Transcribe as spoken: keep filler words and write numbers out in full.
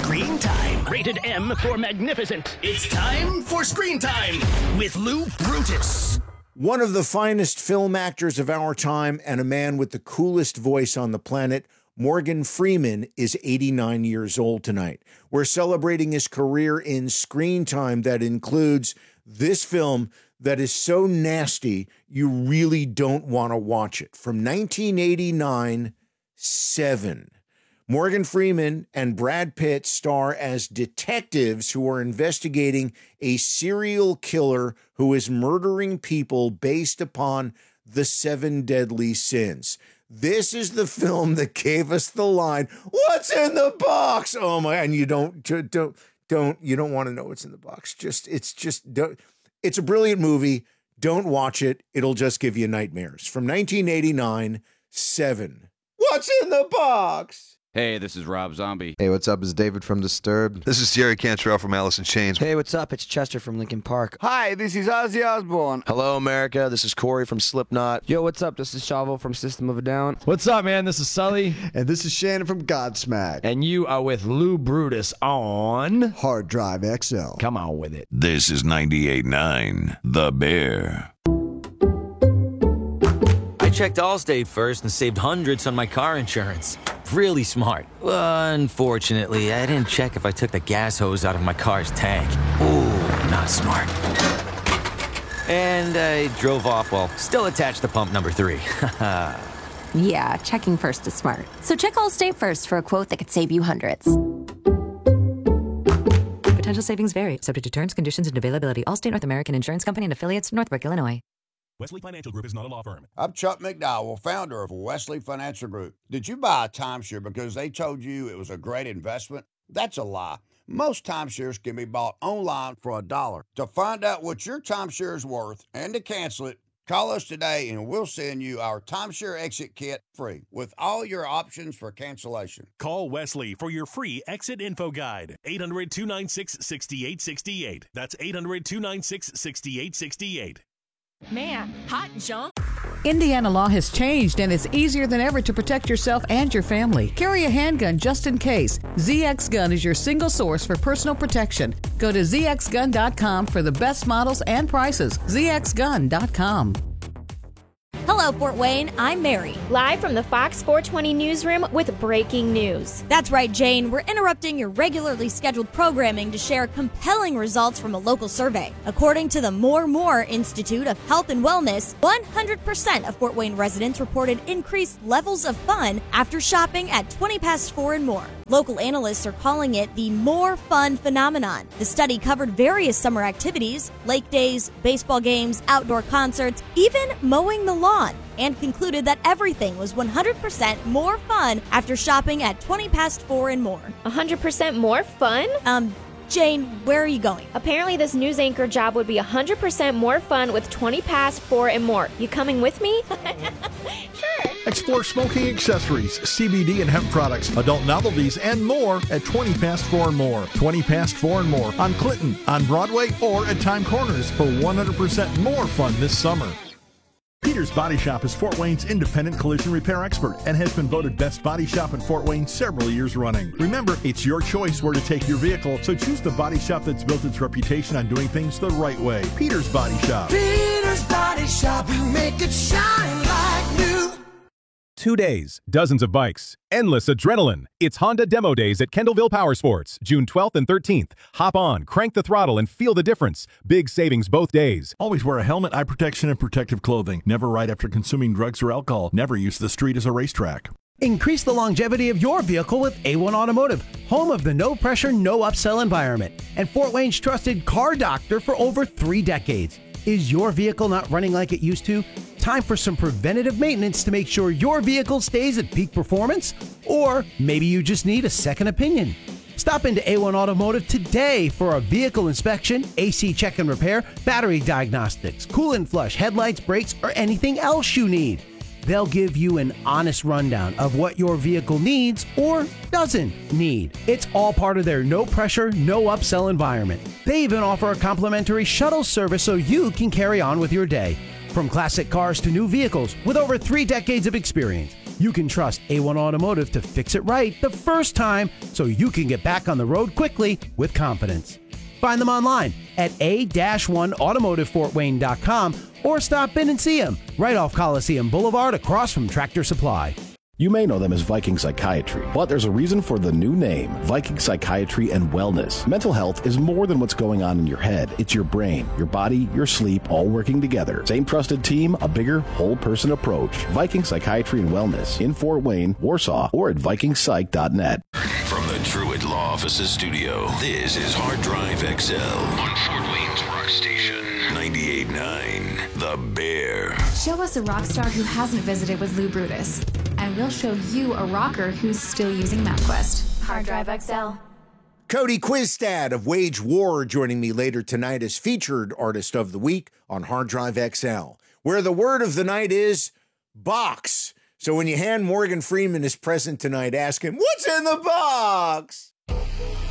Screen Time. Rated M for magnificent. It's time for Screen Time with Lou Brutus. One of the finest film actors of our time and a man with the coolest voice on the planet, Morgan Freeman, is eighty-nine years old tonight. We're celebrating his career in screen time that includes this film that is so nasty you really don't want to watch it. From nineteen eighty-nine, Seven. Morgan Freeman and Brad Pitt star as detectives who are investigating a serial killer who is murdering people based upon the seven deadly sins. This is the film that gave us the line, "What's in the box?" Oh my, and you don't don't don't you don't want to know what's in the box. Just it's just don't, it's a brilliant movie. Don't watch it. It'll just give you nightmares. From nineteen eighty-nine, Seven. What's in the box? Hey, this is Rob Zombie. Hey, what's up? It's David from Disturbed. This is Jerry Cantrell from Alice in Chains. Hey, what's up? It's Chester from Linkin Park. Hi, this is Ozzy Osbourne. Hello, America. This is Corey from Slipknot. Yo, what's up? This is Chavo from System of a Down. What's up, man? This is Sully. And this is Shannon from Godsmack. And you are with Lou Brutus on Hard Drive X L. Come on with it. This is ninety-eight point nine The Bear. I checked Allstate first and saved hundreds on my car insurance. Really smart. Unfortunately, I didn't check if I took the gas hose out of my car's tank. Ooh, not smart. And I drove off while still attached to pump number three. Yeah, checking first is smart. So check Allstate first for a quote that could save you hundreds. Potential savings vary, subject to terms, conditions, and availability. Allstate North American Insurance Company and affiliates, Northbrook, Illinois. Wesley Financial Group is not a law firm. I'm Chuck McDowell, founder of Wesley Financial Group. Did you buy a timeshare because they told you it was a great investment? That's a lie. Most timeshares can be bought online for a dollar. To find out what your timeshare is worth and to cancel it, call us today and we'll send you our timeshare exit kit free with all your options for cancellation. Call Wesley for your free exit info guide. eight hundred, two nine six, six eight six eight. That's eight hundred, two nine six, six eight six eight. Man, hot jump. Indiana law has changed, and it's easier than ever to protect yourself and your family. Carry a handgun just in case. Z X Gun is your single source for personal protection. Go to z x gun dot com for the best models and prices. z x gun dot com. Hello, Fort Wayne. I'm Mary. Live from the Fox four twenty newsroom with breaking news. That's right, Jane. We're interrupting your regularly scheduled programming to share compelling results from a local survey. According to the More More Institute of Health and Wellness, one hundred percent of Fort Wayne residents reported increased levels of fun after shopping at twenty past four and more. Local analysts are calling it the More Fun phenomenon. The study covered various summer activities, lake days, baseball games, outdoor concerts, even mowing the lawn, and concluded that everything was one hundred percent more fun after shopping at twenty past four and more. one hundred percent more fun? Um, Jane, where are you going? Apparently this news anchor job would be one hundred percent more fun with twenty past four and more. You coming with me? Sure. Explore smoking accessories, C B D and hemp products, adult novelties, and more at twenty past four and more. twenty past four and more on Clinton, on Broadway, or at Time Corners for one hundred percent more fun this summer. Peter's Body Shop is Fort Wayne's independent collision repair expert and has been voted best body shop in Fort Wayne several years running. Remember, it's your choice where to take your vehicle, so choose the body shop that's built its reputation on doing things the right way. Peter's Body Shop. Peter's Body Shop, we make it shine like new. Two days, dozens of bikes, endless adrenaline. It's Honda Demo Days at Kendallville Power Sports, June twelfth and thirteenth. Hop on, crank the throttle, and feel the difference. Big savings both days. Always wear a helmet, eye protection, and protective clothing. Never ride after consuming drugs or alcohol. Never use the street as a racetrack. Increase the longevity of your vehicle with A one Automotive, home of the no-pressure, no-upsell environment, and Fort Wayne's trusted car doctor for over three decades. Is your vehicle not running like it used to? Time for some preventative maintenance to make sure your vehicle stays at peak performance? Or maybe you just need a second opinion. Stop into A one Automotive today for a vehicle inspection, A C check and repair, battery diagnostics, coolant flush, headlights, brakes, or anything else you need. They'll give you an honest rundown of what your vehicle needs or doesn't need. It's all part of their no pressure, no upsell environment. They even offer a complimentary shuttle service so you can carry on with your day. From classic cars to new vehicles, with over three decades of experience, You can trust A one Automotive to fix it right the first time so you can get back on the road quickly with confidence. Find them online at a one automotive fort wayne dot com or stop in and see them right off Coliseum Boulevard across from Tractor Supply. You may know them as Viking Psychiatry, but there's a reason for the new name, Viking Psychiatry and Wellness. Mental health is more than what's going on in your head. It's your brain, your body, your sleep, all working together. Same trusted team, a bigger, whole-person approach. Viking Psychiatry and Wellness in Fort Wayne, Warsaw, or at viking psych dot net. From the Truett Law Offices studio, this is Hard Drive X L on Fort Wayne's Rock Station, ninety-eight point nine, The Bear. Show us a rock star who hasn't visited with Lou Brutus, and we'll show you a rocker who's still using MapQuest. Hard Drive X L. Cody Quistad of Wage War joining me later tonight as featured artist of the week on Hard Drive X L, where the word of the night is box. So when you hand Morgan Freeman his present tonight, ask him, what's in the box?